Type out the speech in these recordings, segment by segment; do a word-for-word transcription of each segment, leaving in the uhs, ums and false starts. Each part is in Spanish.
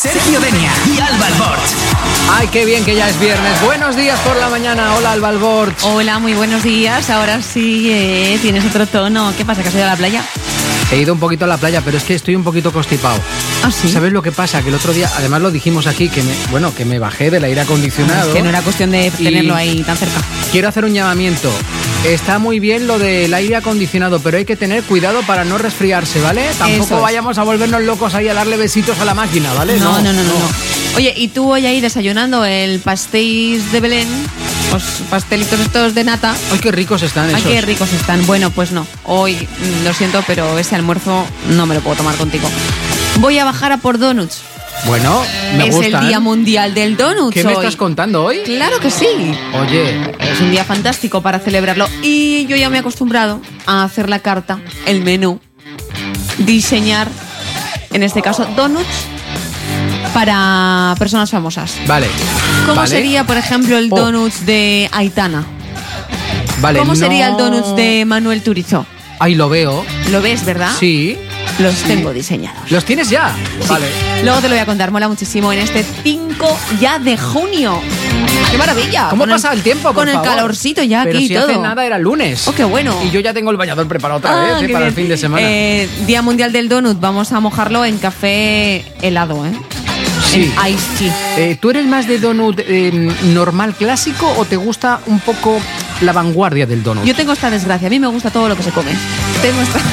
Sergio Denia y Alba Albort. Ay, qué bien que ya es viernes. Buenos días por la mañana. Hola, Alba Albort. Hola, muy buenos días. Ahora sí, eh, tienes otro tono. ¿Qué pasa, que has ido a la playa? He ido un poquito a la playa, pero es que estoy un poquito constipado. ¿Ah, sí? ¿Sabes lo que pasa? Que el otro día, además lo dijimos aquí, que me, bueno, que me bajé del aire acondicionado. Es que no era cuestión de tenerlo ahí tan cerca. Quiero hacer un llamamiento. Está muy bien lo del aire acondicionado, pero hay que tener cuidado para no resfriarse, ¿vale? Tampoco es. vayamos a volvernos locos ahí a darle besitos a la máquina, ¿vale? No, no, no, no. no. no. Oye, ¿y tú hoy ahí desayunando el pastéis de Belén? Los pastelitos estos de nata. Ay, qué ricos están esos. Ay, qué ricos están. Bueno, pues no. Hoy, lo siento, pero ese almuerzo no me lo puedo tomar contigo. Voy a bajar a por donuts. Bueno, me es gustan. el Día Mundial del Donut. ¿Qué hoy. me estás contando hoy? Claro que sí. Oye, es un día fantástico para celebrarlo. Y yo ya me he acostumbrado a hacer la carta, el menú, diseñar, en este caso, donuts para personas famosas. Vale. ¿Cómo vale. sería, por ejemplo, el oh. donuts de Aitana? Vale. ¿Cómo no... sería el donuts de Manuel Turizo? Ahí lo veo. ¿Lo ves, verdad? Sí. Los sí. tengo diseñados. ¿Los tienes ya? Sí. Vale. Luego te lo voy a contar, mola muchísimo, en este cinco ya de junio. ¡Qué maravilla! ¿Cómo con pasa el, el tiempo, por Con favor? el calorcito ya Pero aquí si y todo. hace nada era lunes. ¡Oh, qué bueno! Y yo ya tengo el bañador preparado otra ah, vez eh, para bien. el fin de semana. Eh, Día Mundial del Donut, vamos a mojarlo en café helado, ¿eh? Sí. En ice tea. Eh, ¿Tú eres más de donut eh, normal clásico o te gusta un poco la vanguardia del donut? Yo tengo esta desgracia, a mí me gusta todo lo que se come. Tengo esta...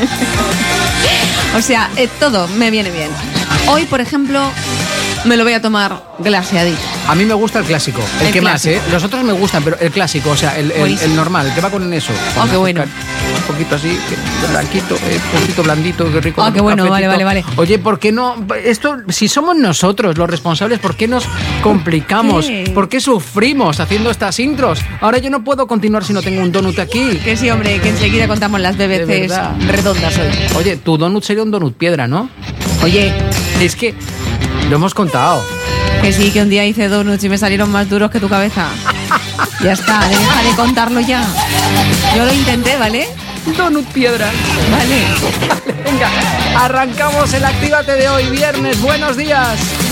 o sea, eh, todo me viene bien. Hoy, por ejemplo, me lo voy a tomar glaseadito. A mí me gusta el clásico, el, El que clásico. más, ¿eh? Los otros me gustan, pero el clásico, o sea, el, el, el normal, el que va con eso. Oh, qué bueno. Un poquito así, que, blanquito, eh, un poquito blandito, qué rico. Ah, qué bueno, vale, vale, vale. Oye, ¿por qué no? Esto, si somos nosotros los responsables, ¿por qué nos complicamos? ¿Qué? ¿Por qué sufrimos haciendo estas intros? Ahora yo no puedo continuar si no tengo un donut aquí. Que sí, hombre, que enseguida contamos las B B Cs redondas hoy. Oye, tu donut sería un donut piedra, ¿no? Oye, es que lo hemos contado. Que sí, que un día hice donuts y me salieron más duros que tu cabeza. Ya está, deja de contarlo ya. Yo lo intenté, ¿vale? Donut piedra. Vale. Vale, venga, arrancamos el Actívate de hoy, viernes. Buenos días.